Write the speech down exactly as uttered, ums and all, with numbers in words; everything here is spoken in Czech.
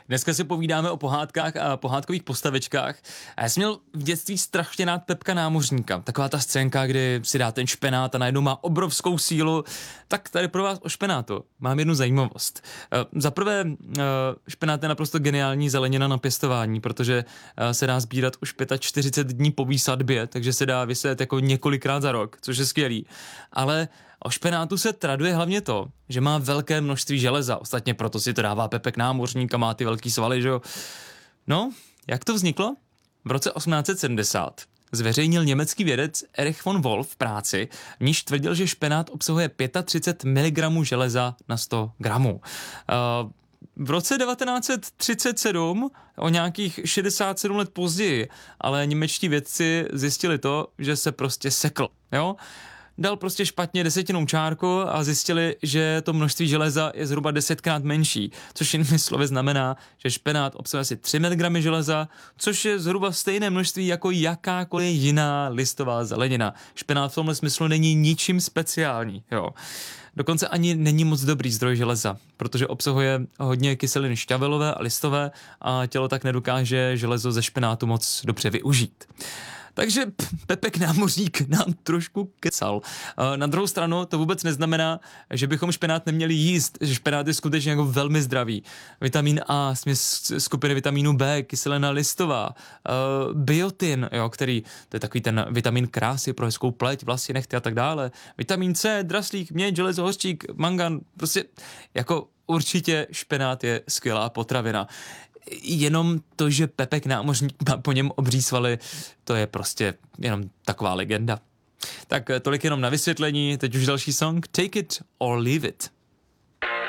Dneska si povídáme o pohádkách a pohádkových postavičkách. A já jsem měl v dětství strašně rád Pepka námořníka. Taková ta scénka, kdy si dá ten špenát a najednou má obrovskou sílu. Tak tady pro vás o špenátu mám jednu zajímavost. Uh, Za prvé, uh, špenát je naprosto geniální zelenina na pěstování, protože uh, se dá sbírat už čtyřicet pět dní po výsadbě, takže se dá vysjet jako několikrát za rok, což je skvělý. Ale o špenátu se traduje hlavně to, že má velké množství železa. Ostatně proto si to dává Pepek námořník a má ty velký svaly, že jo. No, jak to vzniklo? V roce osmnáct set sedmdesát zveřejnil německý vědec Erich von Wolf v práci, v níž tvrdil, že špenát obsahuje třicet pět miligramů železa na sto gramů. Uh, v roce devatenáct set třicet sedm, o nějakých šedesát sedm let později, ale němečtí vědci zjistili to, že se prostě sekl, jo. Dal prostě špatně desetinou čárku a zjistili, že to množství železa je zhruba desetkrát menší, což jinými slovy znamená, že špenát obsahuje asi tři miligramy železa, což je zhruba stejné množství jako jakákoliv jiná listová zelenina. Špenát v tomhle smyslu není ničím speciální, jo. Dokonce ani není moc dobrý zdroj železa, protože obsahuje hodně kyseliny šťavelové a listové a tělo tak nedokáže železo ze špenátu moc dobře využít. Takže Pepek námořník nám trošku kecal. Na druhou stranu to vůbec neznamená, že bychom špenát neměli jíst, že špenát je skutečně jako velmi zdravý. Vitamin A, směs skupiny vitamínu B, kyselina listová, biotin, jo, který, to je takový ten vitamin krásy pro hezkou pleť, vlasy, nehty a tak dále. Vitamin C, draslík, měď, železo, hořčík, mangan, prostě jako určitě špenát je skvělá potravina. Jenom to, že Pepek námořník má po něm obří svaly, to je prostě jenom taková legenda. Tak tolik jenom na vysvětlení, teď už další song, Take It or Leave It.